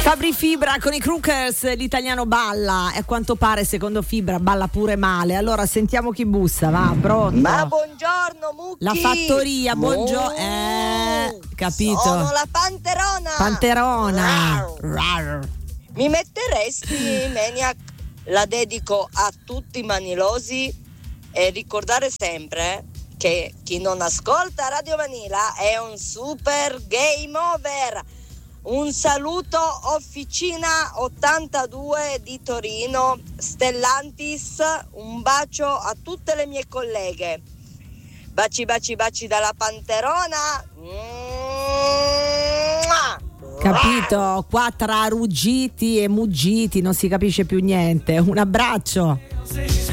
Fabri Fibra con i Crookers, l'italiano balla e a quanto pare secondo Fibra balla pure male. Allora sentiamo chi bussa, va, pronto? Ma buongiorno Mucchi. La fattoria, buongiorno. Capito? Sono la Panterona. Panterona. Mi metteresti Maniac? La dedico a tutti i manilosi e ricordare sempre che chi non ascolta Radio Vanilla è un super game over. Un saluto Officina 82 di Torino, Stellantis, un bacio a tutte le mie colleghe. Baci baci baci dalla Panterona. Capito? Qua tra ruggiti e muggiti non si capisce più niente. Un abbraccio.